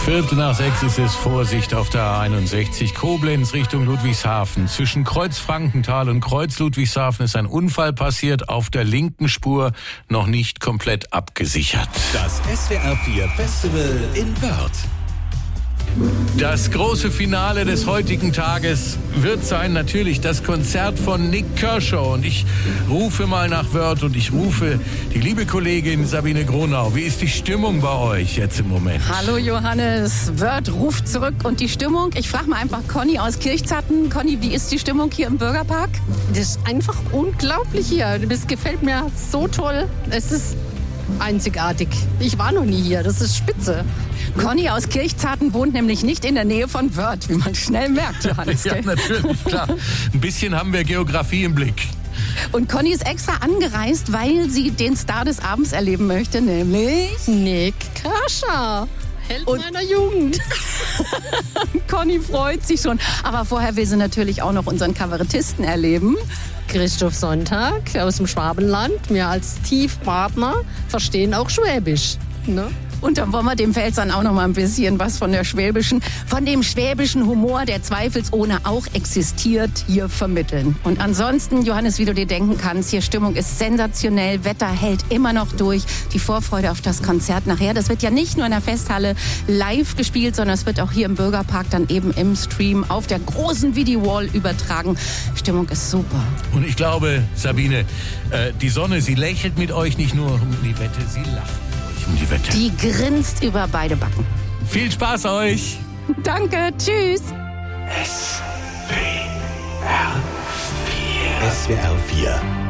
5:45 ist es. Vorsicht auf der A61 Koblenz Richtung Ludwigshafen. Zwischen Kreuz Frankenthal und Kreuz Ludwigshafen ist ein Unfall passiert. Auf der linken Spur noch nicht komplett abgesichert. Das SWR 4 Festival in Wörth. Das große Finale des heutigen Tages wird sein natürlich das Konzert von Nik Kershaw. Und ich rufe mal nach Wörth und ich rufe die liebe Kollegin Sabine Gronau. Wie ist die Stimmung bei euch jetzt im Moment? Hallo Johannes, Wörth ruft zurück. Und die Stimmung? Ich frage mal einfach Conny aus Kirchzarten. Conny, wie ist die Stimmung hier im Bürgerpark? Das ist einfach unglaublich hier. Das gefällt mir so toll. Es ist einzigartig. Ich war noch nie hier. Das ist spitze. Conny aus Kirchzarten wohnt nämlich nicht in der Nähe von Wörth, wie man schnell merkt, Johannes. Ja, natürlich, klar. Ein bisschen haben wir Geografie im Blick. Und Conny ist extra angereist, weil sie den Star des Abends erleben möchte, nämlich Nik Kershaw. Held meiner Jugend. Conny freut sich schon. Aber vorher will sie natürlich auch noch unseren Kabarettisten erleben. Christoph Sonntag aus dem Schwabenland. Wir als Tiefpartner verstehen auch Schwäbisch. Ne? Und dann wollen wir dem Pfälzern auch noch mal ein bisschen was von dem schwäbischen Humor, der zweifelsohne auch existiert, hier vermitteln. Und ansonsten, Johannes, wie du dir denken kannst, hier Stimmung ist sensationell, Wetter hält immer noch durch. Die Vorfreude auf das Konzert nachher, das wird ja nicht nur in der Festhalle live gespielt, sondern es wird auch hier im Bürgerpark dann eben im Stream auf der großen Videowall übertragen. Stimmung ist super. Und ich glaube, Sabine, die Sonne, sie lächelt mit euch nicht nur um die Wette, sie lacht. Die Wette. Die grinst über beide Backen. Viel Spaß euch. Danke, tschüss. SWR 4